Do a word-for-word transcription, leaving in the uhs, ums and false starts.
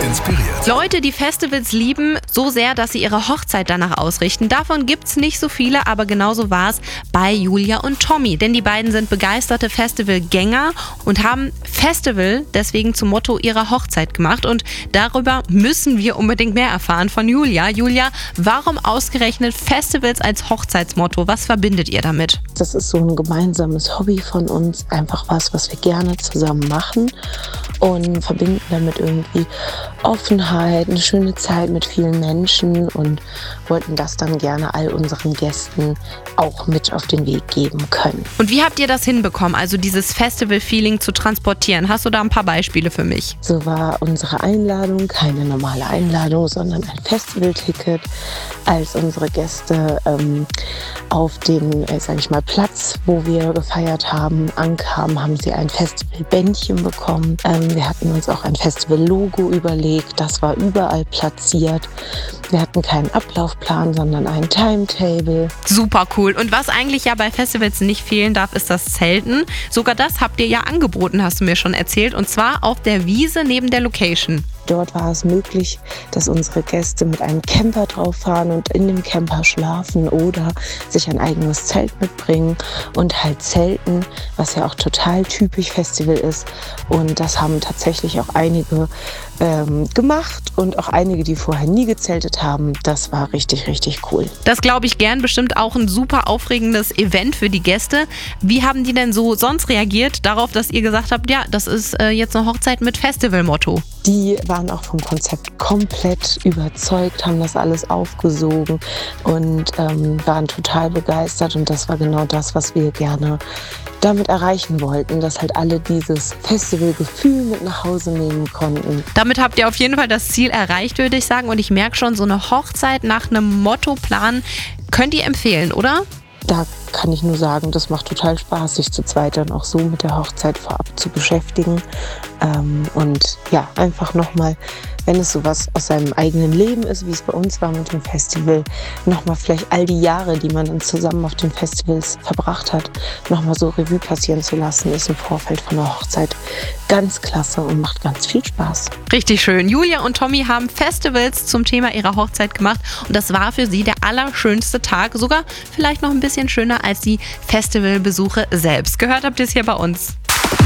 inspiriert. Leute, die Festivals lieben, so sehr, dass sie ihre Hochzeit danach ausrichten. Davon gibt's nicht so viele, aber genauso war es bei Julia und Tommy. Denn die beiden sind begeisterte Festivalgänger und haben Festival deswegen zum Motto ihrer Hochzeit gemacht. Und darüber müssen wir unbedingt mehr erfahren von Julia. Julia, warum ausgerechnet Festivals als Hochzeitsmotto? Was verbindet ihr damit? Das ist so ein gemeinsames Hobby von uns, einfach was, was wir gerne zusammen machen und verbinden damit irgendwie Offenheit, eine schöne Zeit mit vielen Menschen und wollten das dann gerne all unseren Gästen auch mit auf den Weg geben können. Und wie habt ihr das hinbekommen, also dieses Festival-Feeling zu transportieren? Hast du da ein paar Beispiele für mich? So war unsere Einladung keine normale Einladung, sondern ein Festivalticket. Als unsere Gäste ähm, auf den, äh, sag ich mal, Platz, wo wir gefeiert haben, ankamen, haben sie ein Festivalbändchen bekommen. Ähm, wir hatten uns auch ein Festival-Logo überlegt, das war überall platziert. Wir hatten keinen Ablaufplan, sondern ein Timetable. Super cool. Und was eigentlich ja bei Festivals nicht fehlen darf, ist das Zelten. Sogar das habt ihr ja angeboten, hast du mir schon erzählt. Und zwar auf der Wiese neben der Location. Dort war es möglich, dass unsere Gäste mit einem Camper drauf fahren und in dem Camper schlafen oder sich ein eigenes Zelt mitbringen und halt zelten, was ja auch total typisch Festival ist. Und das haben tatsächlich auch einige ähm, gemacht und auch einige, die vorher nie gezeltet haben. Das war richtig, richtig cool. Das glaube ich gern. Bestimmt auch ein super aufregendes Event für die Gäste. Wie haben die denn so sonst reagiert darauf, dass ihr gesagt habt, ja, das ist äh, jetzt eine Hochzeit mit Festivalmotto? Die waren auch vom Konzept komplett überzeugt, haben das alles aufgesogen und ähm, waren total begeistert. Und das war genau das, was wir gerne damit erreichen wollten, dass halt alle dieses Festivalgefühl mit nach Hause nehmen konnten. Damit habt ihr auf jeden Fall das Ziel erreicht, würde ich sagen. Und ich merke schon, so eine Hochzeit nach einem Mottoplan könnt ihr empfehlen, oder? Da kann ich nur sagen, das macht total Spaß, sich zu zweit dann auch so mit der Hochzeit vorab zu beschäftigen. Ähm, und ja, einfach nochmal, wenn es sowas aus seinem eigenen Leben ist, wie es bei uns war mit dem Festival, nochmal vielleicht all die Jahre, die man dann zusammen auf den Festivals verbracht hat, nochmal so Revue passieren zu lassen, ist im Vorfeld von der Hochzeit ganz klasse und macht ganz viel Spaß. Richtig schön. Julia und Tommy haben Festivals zum Thema ihrer Hochzeit gemacht und das war für sie der allerschönste Tag, sogar vielleicht noch ein bisschen schöner als die Festivalbesuche selbst. Gehört habt ihr es hier bei uns.